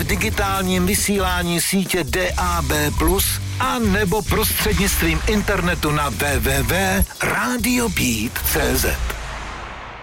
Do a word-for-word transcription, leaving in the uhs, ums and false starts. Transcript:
digitálním vysílání sítě D A B plus, a nebo prostřednictvím internetu na w w w tečka radio beat tečka c z.